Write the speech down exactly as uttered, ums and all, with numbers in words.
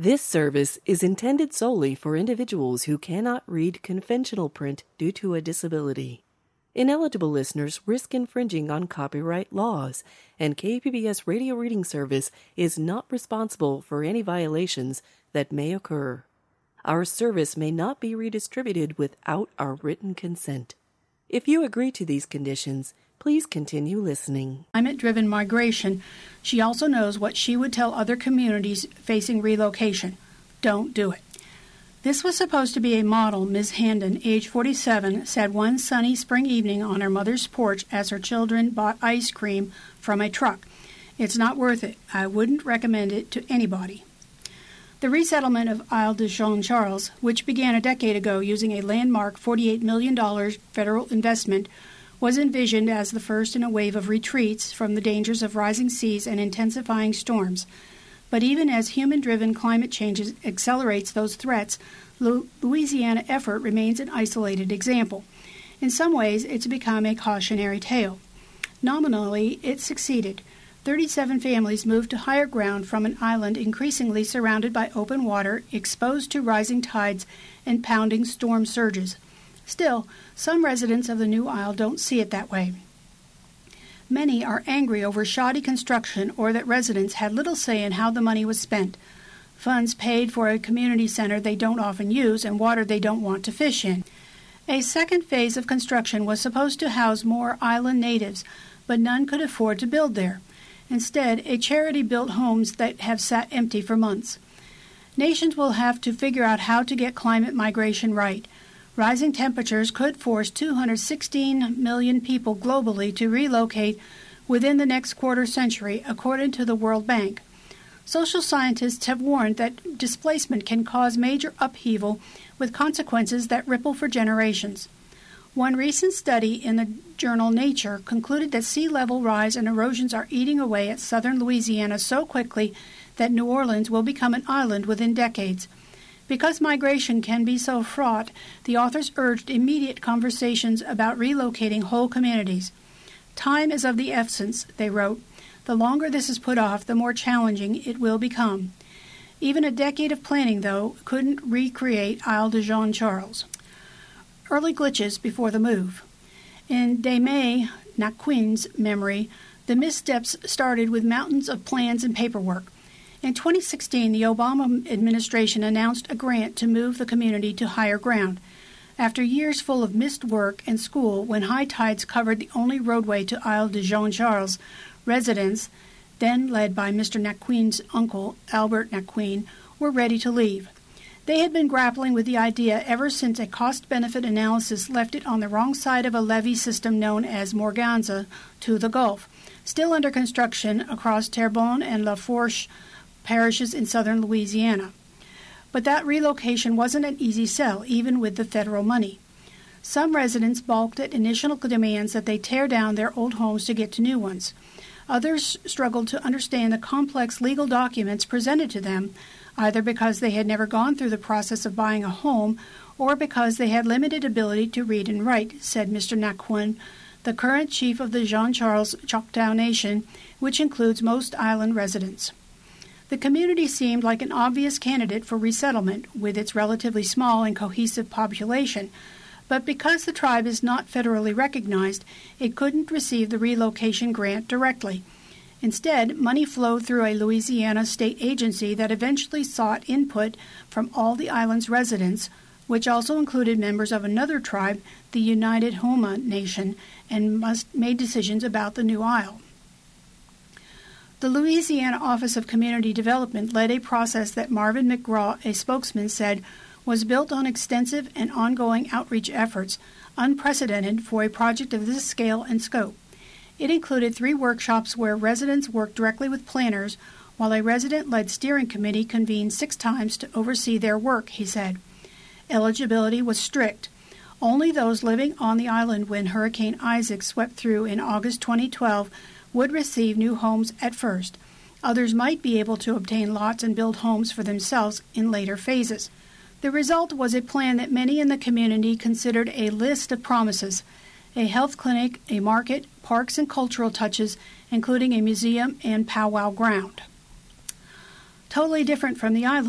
This service is intended solely for individuals who cannot read conventional print due to a disability. Ineligible listeners risk infringing on copyright laws, and K P B S Radio Reading Service is not responsible for any violations that may occur. Our service may not be redistributed without our written consent. If you agree to these conditions, please continue listening. Climate-driven migration, she also knows what she would tell other communities facing relocation. Don't do it. This was supposed to be a model, Miz Handon, age forty-seven, said one sunny spring evening on her mother's porch as her children bought ice cream from a truck. It's not worth it. I wouldn't recommend it to anybody. The resettlement of Isle de Jean Charles, which began a decade ago using a landmark forty-eight million dollars federal investment, was envisioned as the first in a wave of retreats from the dangers of rising seas and intensifying storms. But even as human-driven climate change accelerates those threats, the Louisiana effort remains an isolated example. In some ways, it's become a cautionary tale. Nominally, it succeeded. thirty-seven families moved to higher ground from an island increasingly surrounded by open water, exposed to rising tides and pounding storm surges. Still, some residents of the new isle don't see it that way. Many are angry over shoddy construction or that residents had little say in how the money was spent. Funds paid for a community center they don't often use and water they don't want to fish in. A second phase of construction was supposed to house more island natives, but none could afford to build there. Instead, a charity built homes that have sat empty for months. Nations will have to figure out how to get climate migration right. Rising temperatures could force two hundred sixteen million people globally to relocate within the next quarter century, according to the World Bank. Social scientists have warned that displacement can cause major upheaval with consequences that ripple for generations. One recent study in the journal Nature concluded that sea level rise and erosions are eating away at southern Louisiana so quickly that New Orleans will become an island within decades. Because migration can be so fraught, the authors urged immediate conversations about relocating whole communities. Time is of the essence, they wrote. The longer this is put off, the more challenging it will become. Even a decade of planning, though, couldn't recreate Isle de Jean Charles. Early glitches before the move. In Dame Naquin's memory, the missteps started with mountains of plans and paperwork. In twenty sixteen, the Obama administration announced a grant to move the community to higher ground. After years full of missed work and school, when high tides covered the only roadway to Isle de Jean Charles, residents, then led by Mister Naquin's uncle, Albert Naquin, were ready to leave. They had been grappling with the idea ever since a cost-benefit analysis left it on the wrong side of a levee system known as Morganza to the Gulf, still under construction across Terrebonne and La Fourche parishes in southern Louisiana. But that relocation wasn't an easy sell, even with the federal money. Some residents balked at initial demands that they tear down their old homes to get to new ones. Others struggled to understand the complex legal documents presented to them, either because they had never gone through the process of buying a home or because they had limited ability to read and write, said Mister Naquin, the current chief of the Jean Charles Choctaw Nation, which includes most island residents. The community seemed like an obvious candidate for resettlement with its relatively small and cohesive population, but because the tribe is not federally recognized, it couldn't receive the relocation grant directly. Instead, money flowed through a Louisiana state agency that eventually sought input from all the island's residents, which also included members of another tribe, the United Homa Nation, and must made decisions about the new isle. The Louisiana Office of Community Development led a process that Marvin McGraw, a spokesman, said was built on extensive and ongoing outreach efforts, unprecedented for a project of this scale and scope. It included three workshops where residents worked directly with planners, while a resident-led steering committee convened six times to oversee their work, he said. Eligibility was strict. Only those living on the island when Hurricane Isaac swept through in August twenty twelve would receive new homes at first. Others might be able to obtain lots and build homes for themselves in later phases. The result was a plan that many in the community considered a list of promises: a health clinic, a market, parks and cultural touches, including a museum and powwow ground. Totally different from the island.